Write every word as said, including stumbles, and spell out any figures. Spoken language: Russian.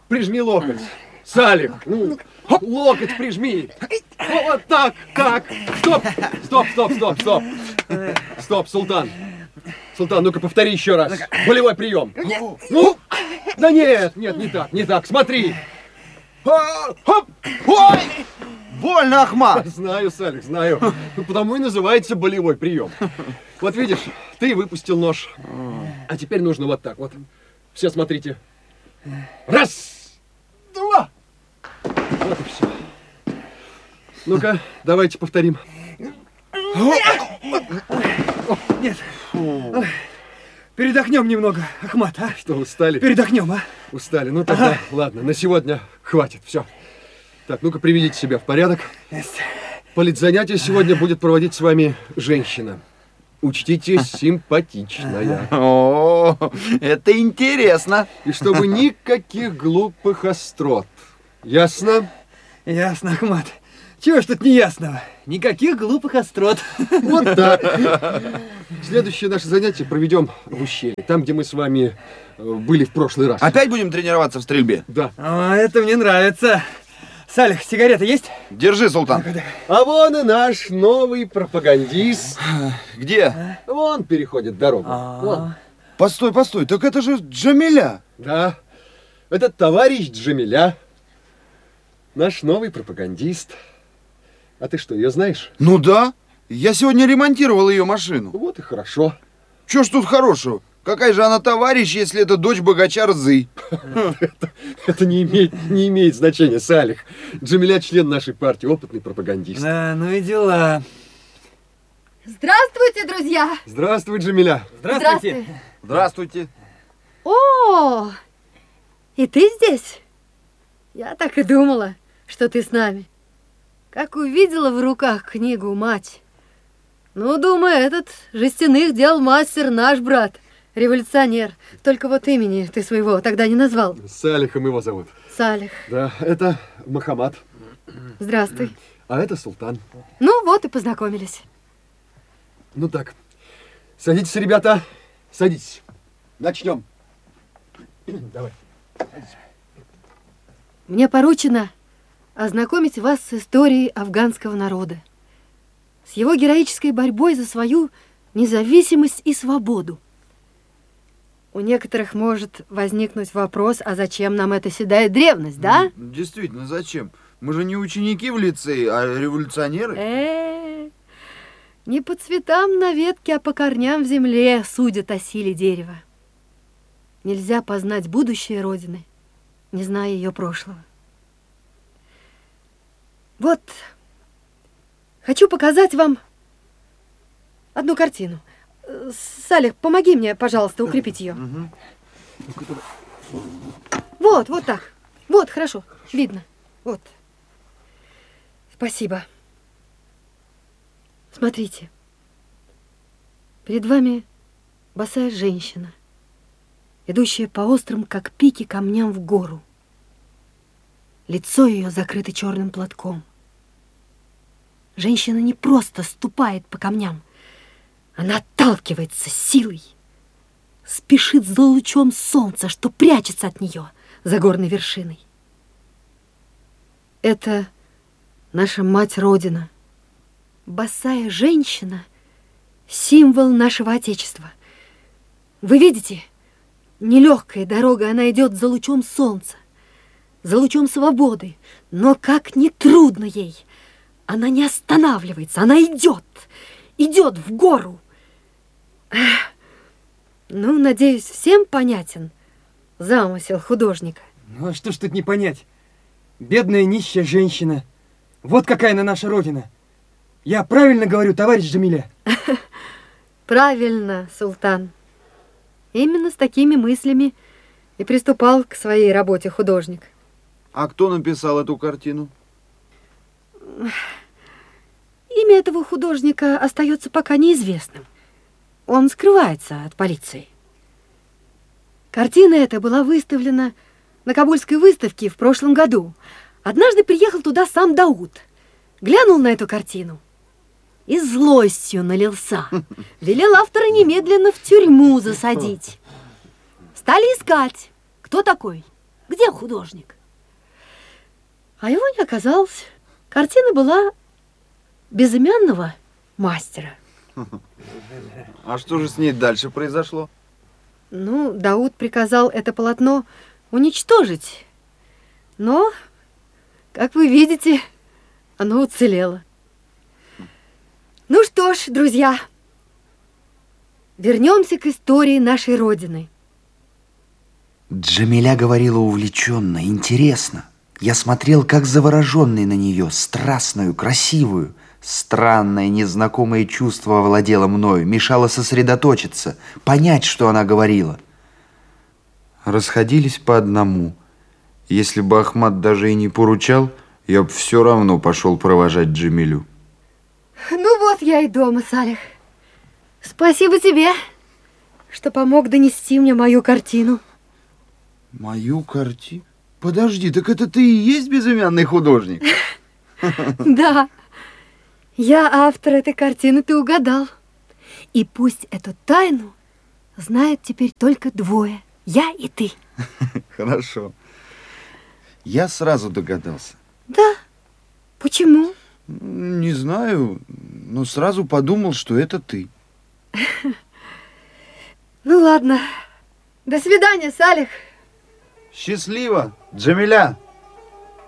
прижми локоть. Салих, ну, локоть прижми. Вот так, так. Стоп, стоп, стоп, стоп, стоп. Стоп, Султан. Султан, ну-ка повтори еще раз. Болевой прием. Ну, да нет, нет, не так, не так. Смотри. Хоп, ой! Больно, Ахмат. Знаю, Салих, знаю. Ну, потому и называется болевой прием. Вот видишь, ты выпустил нож. А теперь нужно вот так вот. Все смотрите. Раз, два. Вот и все. Ну-ка, давайте повторим. Нет. Передохнем немного, Ахмат, а? Что, устали? Передохнем, а? Устали. Ну тогда, ага. Ладно, на сегодня хватит. Все. Так, ну-ка, приведите себя в порядок. Есть. Политзанятие сегодня будет проводить с вами женщина. Учтите, симпатичная. О, это интересно. И чтобы никаких глупых острот. Ясно? Ясно, Ахмат. Чего ж тут неясного? Никаких глупых острот. Вот так. Следующее наше занятие проведем в ущелье. Там, где мы с вами были в прошлый раз. Опять будем тренироваться в стрельбе? Да. О, это мне нравится. Салих, сигарета есть? Держи, Султан. А вон и наш новый пропагандист. Где? Вон переходит дорогу. Вон. Постой, постой, так это же Джамиля. Да, это товарищ Джамиля. Наш новый пропагандист. А ты что, ее знаешь? Ну да. Я сегодня ремонтировал ее машину. Вот и хорошо. Че ж тут хорошего? Какая же она товарищ, если это дочь богача Рзы? это, это не имеет, не имеет значения, Салих. Джамиля член нашей партии, опытный пропагандист. Да, ну и дела. Здравствуйте, друзья! Здравствуй, Джамиля. Здравствуйте. Здравствуйте. О, и ты здесь? Я так и думала, что ты с нами. Как увидела в руках книгу «Мать». Ну, думаю, этот жестяных дел мастер наш брат. Революционер. Только вот имени ты своего тогда не назвал. Салихом его зовут. Салих. Да, это Мухаммад. Здравствуй. А это Султан. Ну вот и познакомились. Ну так, садитесь, ребята, садитесь. Начнем. Давай. Мне поручено ознакомить вас с историей афганского народа, с его героической борьбой за свою независимость и свободу. У некоторых может возникнуть вопрос, а зачем нам эта седая древность, да? Действительно, зачем? Мы же не ученики в лицее, а революционеры. Э-э-э. Не по цветам на ветке, а по корням в земле судят о силе дерева. Нельзя познать будущее Родины, не зная ее прошлого. Вот, хочу показать вам одну картину. Салих, помоги мне, пожалуйста, укрепить ее. Угу. Вот, вот так. Вот, хорошо, видно. Вот. Спасибо. Смотрите. Перед вами босая женщина, идущая по острым, как пики, камням в гору. Лицо ее закрыто черным платком. Женщина не просто ступает по камням, она отталкивается силой, спешит за лучом солнца, что прячется от нее за горной вершиной. Это наша мать-родина. Босая женщина — символ нашего Отечества. Вы видите, нелегкая дорога, она идет за лучом солнца, за лучом свободы, но как ни трудно ей, она не останавливается, она идет, идет в гору. Ну, надеюсь, всем понятен замысел художника. Ну, а что ж тут не понять? Бедная нищая женщина. Вот какая она наша Родина. Я правильно говорю, товарищ Джамиля? Правильно, Султан. Именно с такими мыслями и приступал к своей работе художник. А кто написал эту картину? Имя этого художника остается пока неизвестным. Он скрывается от полиции. Картина эта была выставлена на Кабульской выставке в прошлом году. Однажды приехал туда сам Дауд, глянул на эту картину и злостью налился. Велел автора немедленно в тюрьму засадить. Стали искать, кто такой. Где художник? А его не оказалось. Картина была безымянного мастера. А что же с ней дальше произошло? Ну, Дауд приказал это полотно уничтожить. Но, как вы видите, оно уцелело. Ну что ж, друзья, вернемся к истории нашей Родины. Джамиля говорила увлеченно, интересно. Я смотрел, как завороженный на нее, страстную, красивую. Странное, незнакомое чувство овладело мною, мешало сосредоточиться, понять, что она говорила. Расходились по одному. Если бы Ахмад даже и не поручал, я бы все равно пошел провожать Джамилю. Ну вот я и дома, Салих. Спасибо тебе, что помог донести мне мою картину. Мою картину? Подожди, так это ты и есть безымянный художник? Да, я автор этой картины, ты угадал. И пусть эту тайну знают теперь только двое, я и ты. Хорошо. Я сразу догадался. Да? Почему? Не знаю, но сразу подумал, что это ты. Ну ладно. До свидания, Салих. Счастливо, Джамиля!